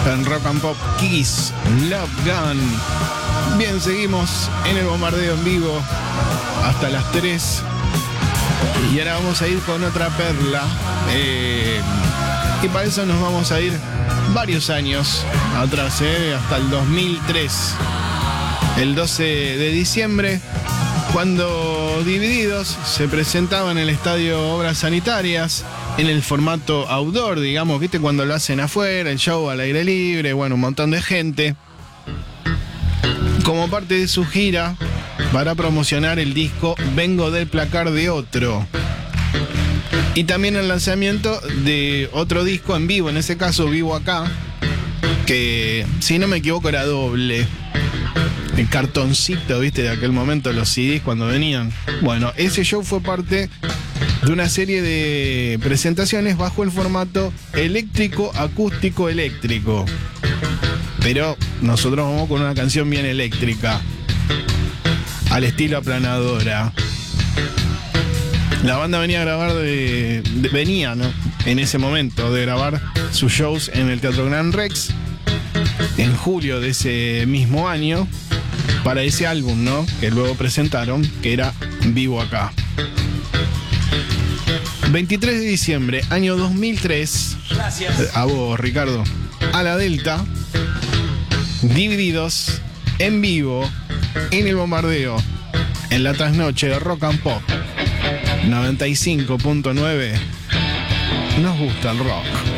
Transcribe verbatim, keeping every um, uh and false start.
En Rock and Pop, Kiss, Love Gun. Bien, seguimos en el bombardeo en vivo hasta las tres. Y ahora vamos a ir con otra perla. Eh, y para eso nos vamos a ir varios años atrás, eh, hasta el dos mil tres. El doce de diciembre, cuando Divididos se presentaba en el estadio Obras Sanitarias, en el formato outdoor, digamos, ¿viste? Cuando lo hacen afuera, el show al aire libre, bueno, un montón de gente. Como parte de su gira para promocionar el disco Vengo del placar de otro. Y también el lanzamiento de otro disco en vivo, en ese caso Vivo Acá, que si no me equivoco era doble. El cartoncito, ¿viste? De aquel momento, los C Ds cuando venían. Bueno, ese show fue parte de una serie de presentaciones bajo el formato eléctrico, acústico, eléctrico. Pero nosotros vamos con una canción bien eléctrica, al estilo Aplanadora. La banda venía a grabar de, de venía, ¿no? En ese momento de grabar sus shows en el Teatro Gran Rex en julio de ese mismo año, para ese álbum, ¿no? Que luego presentaron, que era Vivo Acá. veintitrés de diciembre, año dos mil tres. Gracias. A vos, Ricardo. A la Delta. Divididos en vivo en el bombardeo, en la trasnoche de Rock and Pop noventa y cinco punto nueve. Nos gusta el rock.